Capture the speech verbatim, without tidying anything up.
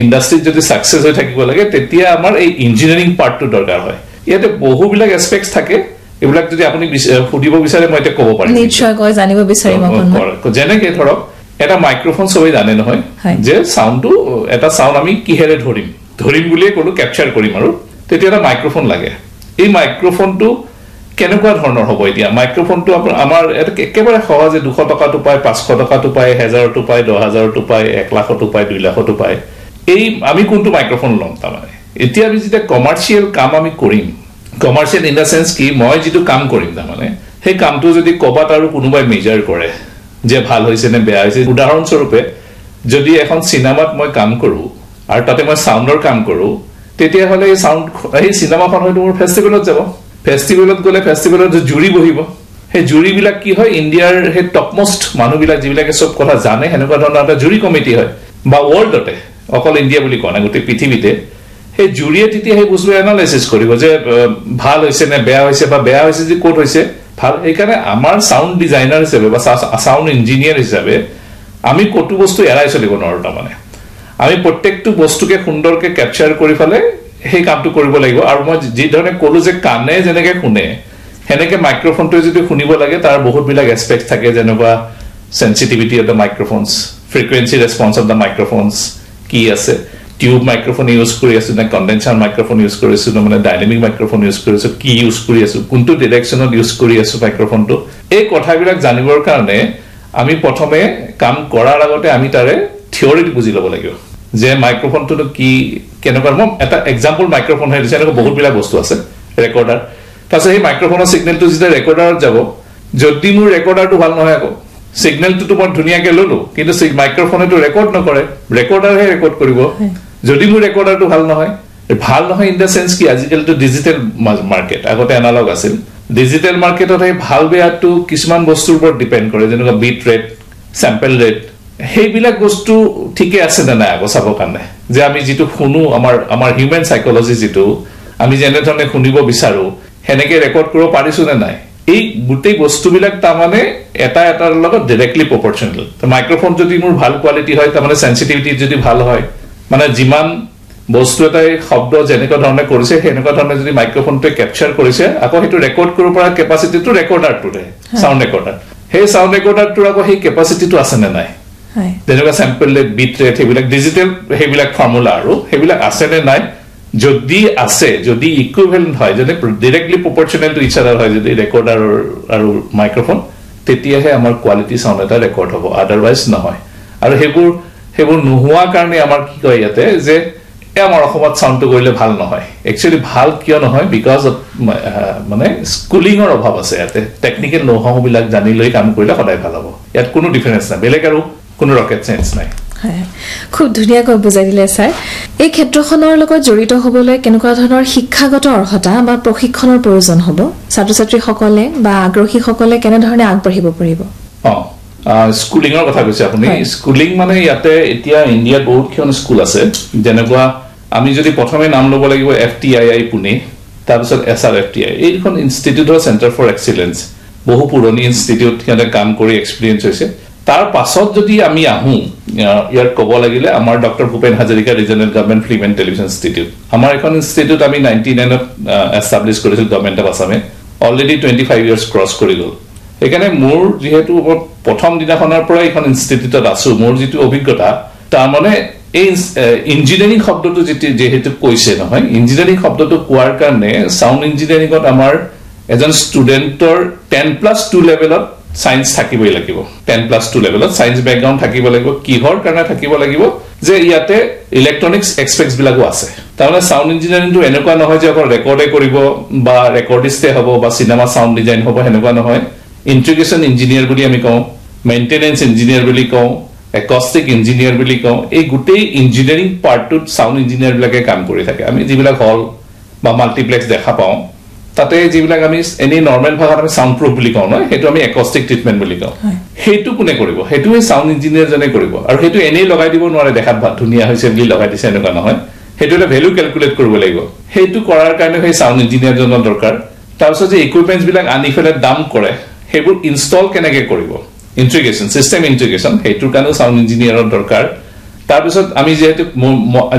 ইন্ডাষ্ট্ৰীত যদি সাকসেস হৈ থাকিব লাগে তেতিয়া আমাৰ এই ইঞ্জিনিয়াৰিং পাৰ্টটো দৰকাৰ হয় ইয়াতে বহু বিলাক এসপেক্টস থাকে এবিলাক যদি আপুনি ফুডিব বিচাৰে মই এটা ক'ব পাৰিম নিশ্চয় কৈ জানিব বিচাৰিম অকনমান যেনেকে ধৰক এটা মাইক্ৰোফোন সবেই জানে নহয় যে সাউন্ডটো এটা সাউন্ড আমি কিহেৰে ধৰিম ধৰিম বুলিয়ে কোনো ক্যাপচাৰ কৰিম আৰু তেতিয়া এটা মাইক্ৰোফোন লাগে এই মাইক্ৰোফোনটো কেনেকুৱা ধৰণৰ হ'ব এতিয়া মাইক্ৰোফোনটো আমাৰ একেবাৰে সহজে দুশ টকাটো পায় পাঁচশ টকাটো পায় এক হাজাৰটো পায় দহ হাজাৰটো পায় এক লাখটো পায় দুই লাখটো পায় এই আমি কোনটো মাইক্ৰোফোন লম তাৰমানে এতিয়া আমি যেতিয়া কমাৰ্চিয়েল কাম আমি কৰিম কমাৰ্চিয়েল ইন দা সেন্স কি মই যেটো কাম কৰিম তাৰমানে সেই কামটো যদি কবাত আৰু কোনোবাই মেজাৰ কৰে যে ভাল হৈছে নে বেয়া হৈছে উদাহৰণ স্বৰূপে যদি এখন সিনেমাত মই কাম কৰো আৰু তাতে মই সাউন্ডৰ কাম কৰো তেতিয়া হলে এই সাউন্ড এই সিনেমাখন হয়তো মোৰ ফেষ্টিভেলত যাব ফেষ্টিভেলত গলে ফেষ্টিভেলত জুৰি বহিব সেই জুৰি বিলাক কি হয় ইণ্ডিয়াৰ হে টপমোষ্ট মানুহবিলাক যিবিলাকে সব কথা জানে হেনেকুৱা ধৰণৰ এটা জুৰি কমিটি হয় বা ওয়াৰ্ল্ডতে অকল ইণ্ডিয়া বুলি কোৱা না গোটেই পৃথিৱীতে সেই জুৰিয়ে তেতিয়া সেই বস্তু এনালাইসিস কৰিব যে ভাল হৈছে নে বেয়া হৈছে বা বেয়া হৈছে যে কোট হৈছে ভাল এইকাৰণে আমাৰ সাউন্ড ডিজাইনাৰ হিচাপে বা সাউন্ড ইঞ্জিনিয়াৰ হিচাপে আমি কোটো বস্তু এৰাই চলিব নোৱাৰো তাৰমানে আমি প্ৰত্যেকটো বস্তুকে সুন্দৰকে ক্যাপচাৰ কৰি ফলে সেই কামটো কৰিব লাগিব আৰু মই যি ধৰণে ক'লো যে কানে যেনেকে শুনে হেনেকে মাইক্ৰোফোনটো যদি শুনিব লাগে তাৰ বহুত বিলাক এসপেক্টস থাকে যেনেকুৱা sensitivity of the মাইক্ৰোফোনস frequency ৰেসপন্স of the মাইক্ৰোফোনস কি আছে টিউব মাইক্ৰোফোন ইউজ কৰি আছো না কনডেনসাৰ মাইক্ৰোফোন ইউজ কৰিছো না মানে ডাইনামিক মাইক্ৰোফোন ইউজ কৰিছো কি ইউজ কৰি আছো কোনটো ডাইৰেকচনত ইউজ কৰি আছো মাইক্ৰোফোনটো এই কথাবিলাক জানিবৰ কাৰণে আমি প্ৰথমে কাম কৰাৰ আগতে আমি তাৰে থিওৰিটো বুজি ল'ব লাগিব যে মাইক্ৰোফোনটো কি কেনেকুৱা মই এটা এক্সাম্পল মাইক্ৰোফোন হে দিছে এনেকুৱা বহুত বিলাক বস্তু আছে ৰেকৰ্ডাৰ তাছে এই মাইক্ৰোফোনৰ সিগনেলটো যেতিয়া ৰেকৰ্ডাৰত যাব যদি মোৰ ৰেকৰ্ডাৰটো ভাল নহয় আকৌ সিগনেলটো তো মই ধুনিয়াকে ললো কিন্তু সেই মাইক্ৰোফোনেটো ৰেকৰ্ড নকৰে ৰেকৰ্ডাৰহে ৰেকৰ্ড কৰিব যদি মোৰ ৰেকৰ্ডাৰটো ভাল নহয় ভাল নহয় ইন দা সেন্স কি আজিকালিটো ডিজিটেল মাৰ্কেট আগতে এনালগ আছিল ডিজিটেল মাৰ্কেটত এই ভাল বেয়াটো কিছুমান বস্তুৰ ওপৰত ডিপেন্ড কৰে যেনেকুৱা বিট ৰেট স্যাম্পল ৰেট হেইবিলাক বস্তু ঠিকে আছে না নাই চাব কাৰণে যে আমি যেটো শুনো আমাৰ আমাৰ হিউম্যান সাইকোলজি যেটো আমি যেনে ধৰণে শুনিব বিচাৰো হেনেকে ৰেকৰ্ড কৰিব পাৰিছো না নাই এই গুটেই বস্তুবিলাক তাৰমানে এটা এটাৰ লগত ডাইৰেক্টলি প্ৰপৰ্চনেল তো মাইক্ৰোফোন যদি মোৰ ভাল কোৱালিটি হয় তাৰমানে সেনসিটিভিটি যদি ভাল হয় মানে যিমান বস্তু এটাই শব্দ যেনেকুৱা ধৰণে কৰিছে হেনেকুৱা ধৰণে যদি মাইক্ৰোফোনটো ক্যাপচাৰ কৰিছে আকৌ হেতু ৰেকৰ্ড কৰিব পৰা কেপাসিটিটো ৰেকৰ্ডাৰটোৰে সাউন্ড ৰেকৰ্ডাৰ সেই সাউন্ড ৰেকৰ্ডাৰটোৰ আকৌ সেই কেপাসিটিটো আছে না নাই হয় যেনেকুৱা sample rate beet rate হেবিলাক digital হেবিলাক formula আৰু হেবিলাক আছে নে নাই যদি আছে যদি ইকুইভ্যালেন্ট হয় যদি ডাইৰেক্টলি প্ৰপৰ্চনেল টু ইচ আদাৰ হয় যদি ৰেকৰ্ডাৰ আৰু মাইক্ৰোফোন তেতিয়াহে আমাৰ কোৱালিটি সাউন্ড এটা ৰেকৰ্ড হ'ব আদাৰৱাইজ নহয় আৰু হেবোৰ হেবোৰ নোহোৱা কাৰণে আমাৰ কি কয় ইয়াতে যে আমাৰ অসমত সাউন্ডটো কৰিলে ভাল নহয় একচুয়ালি ভাল কিয় নহয় বিকজ অফ মানে স্কুলিংৰ অভাৱ আছে ইয়াতে টেকনিক্যাল নোহাও বিলাক জানি লৈ কাম কৰিলে সদায় ভাল হ'ব ইয়াত কোনো ডিফাৰেন্স নাই বেলেগ আৰু কোনো ৰকেট সায়েন্স নাই খুব ধুনিয়াকৈ বুজাই দিলে স্যাৰ এই ক্ষেত্ৰখনৰ লগত জড়িত হ'বলৈ কেনেকুৱা ধৰণৰ শিক্ষাগত অৰ্হতা বা প্ৰশিক্ষণৰ প্ৰয়োজন হ'ব ছাত্ৰ-ছাত্ৰী সকলে বা আগ্ৰহী সকলে কেনে ধৰণে আগবাঢ়িব পাৰিব অ স্কুলিংৰ কথা কৈছে আপুনি স্কুলিং মানে ইয়াতে এতিয়া ইণ্ডিয়াত বহুত খন স্কুল আছে যেনেকুৱা আমি যদি প্ৰথমে নাম ল'ব লাগিব এফটিআইআই পুনে তাৰপিছত এছআৰএফটিআই এইখন ইনষ্টিটিউট চেণ্টাৰ ফৰ এক্সিলেন্স বহু পুৰণি ইনষ্টিটিউট ইয়াতে কাম কৰি এক্সপেৰিয়েন্স হৈছে তাৰ পাছত যদি আমি আহু ইয়াৰ ক'ব লাগিলে আমাৰ doctor Bhupen Hazarika regional government film and television institute আমাৰ এখন ইনষ্টিটিউট আমি নাইনটি নাইনত এষ্টাব্লিছ কৰিছিল গভৰ্নমেন্ট অফ আসামে already twenty five years cross কৰি গ'ল এখানে মোৰ যেহেতু প্ৰথম দিনাখনৰ পৰা এখন ইনষ্টিটিউটত আছো মোৰ যেটো অভিজ্ঞতা তাৰ মানে এই ইঞ্জিনিয়াৰিং শব্দটো যেটো যেহেতু কৈছে নহয় ইঞ্জিনিয়াৰিং শব্দটো কোৱাৰ কাৰণে সাউন্ড ইঞ্জিনিয়াৰিংত আমাৰ এজন ষ্টুডেন্টৰ টেন প্লাছ টু লেভেলত সায়েন্স থাকিবই লাগিব টেন প্লাছ টু লেভেলত সায়েন্স ব্যাকগ্ৰাউণ্ড থাকিব লাগিব কিহৰ কাৰণে থাকিব লাগিব যে ইয়াতে ইলেক্ট্ৰনিক্স এক্সপেক্টস বিলাকো আছে তাৰমানে সাউন্ড ইঞ্জিনিয়াৰিংটো এনেকুৱা নহয় যে অকল ৰেকৰ্ডে কৰিব বা ৰেকৰ্ডিষ্টে হ'ব বা সিনেমা সাউন্ড ডিজাইন হ'ব হেনেকুৱা নহয় ইন্টিগ্ৰেশন ইঞ্জিনিয়াৰ বুলি আমি কওঁ মেইনটেনেন্স ইঞ্জিনিয়াৰ বুলি কওঁ একস্টিক ইঞ্জিনিয়াৰ বুলি কওঁ এই গুটেই ইঞ্জিনিয়াৰিং পাৰ্টটোত সাউন্ড ইঞ্জিনিয়াৰ বিলাকে কাম কৰি থাকে আমি যিবিলাক হল বা মাল্টিপ্লেক্স দেখা পাওঁ তাতে যিবিলাক আমি এনি নৰমাল ভাষাত আমি সাউন্ড প্ৰুফ বুলি কওঁ নহয় হেতু আমি একস্টিক ট্ৰিটমেন্ট বুলি কওঁ হেতু কোনে কৰিব হেতুৱে সাউন্ড ইঞ্জিনিয়াৰ জনে কৰিব আৰু হেতু এনেই লগাই দিব নোৱাৰে দেখাত ভাল ধুনিয়া হৈছে বুলি লগাই দিছে এনেকুৱা নহয় হেতু এটা ভ্যালু ক্যালকুলেট কৰিব লাগিব হেতু কৰাৰ কাৰণে সেই সাউন্ড ইঞ্জিনিয়াৰ জনৰ দৰকাৰ তাৰপিছত যে ইকুইপমেন্টস বিলাক আনি ফেলে দাম কৰে হেবুৰ ইনষ্টল কেনেকে কৰিব ইন্টিগ্ৰেশন সিস্টেম ইন্টিগ্ৰেশন হেতুৰ কাৰণে সাউন্ড ইঞ্জিনিয়াৰৰ দৰকাৰ তাৰপিছত আমি যেহেতু